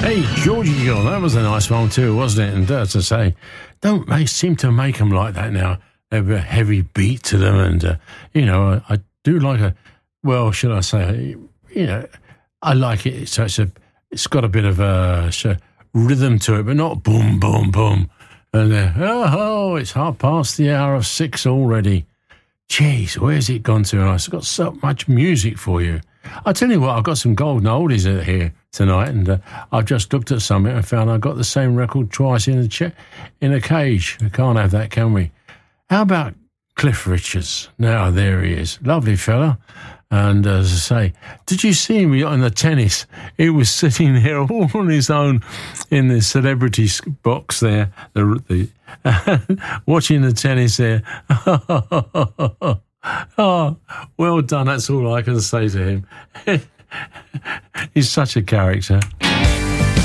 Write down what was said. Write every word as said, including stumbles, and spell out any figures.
Hey, Georgie Girl, that was a nice one too, wasn't it? And as I say, don't they seem to make them like that now? They have a heavy beat to them, and, uh, you know, I, I do like a, well, should I say, you know, I like it. So it's, a, it's got a bit of a, a rhythm to it, but not boom, boom, boom. And uh, oh, it's half past the hour of six already. Jeez, where's it gone to? And I've got so much music for you. I'll tell you what, I've got some golden oldies here tonight, and uh, I've just looked at something and found I've got the same record twice in a, ch- in a cage. We can't have that, can we? How about Cliff Richards? Now, there he is. Lovely fella. And uh, as I say, did you see him on the tennis? He was sitting there all on his own in the celebrity box there, the, the watching the tennis there. Oh, well done. That's all I can say to him. He's such a character.